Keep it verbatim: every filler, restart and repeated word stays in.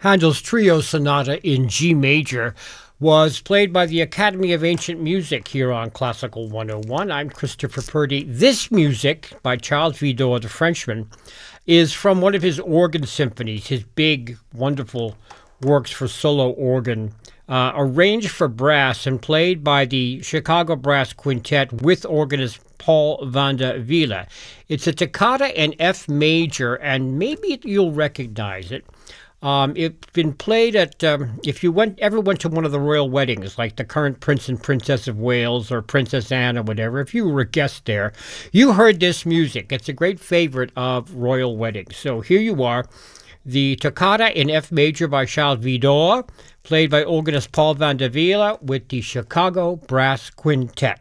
Handel's Trio Sonata in G major was played by the Academy of Ancient Music here on Classical one oh one. I'm Christopher Purdy. This music by Charles Widor, the Frenchman, is from one of his organ symphonies, his big, wonderful works for solo organ, uh, arranged for brass and played by the Chicago Brass Quintet with organist Paul van der Wiele. It's a toccata in F major, and maybe you'll recognize it. Um, it's been played at, um, if you went ever went to one of the royal weddings, like the current Prince and Princess of Wales or Princess Anne or whatever, if you were a guest there, you heard this music. It's a great favorite of royal weddings. So here you are, the toccata in F major by Charles Widor, played by organist Paul van der Wiele with the Chicago Brass Quintet.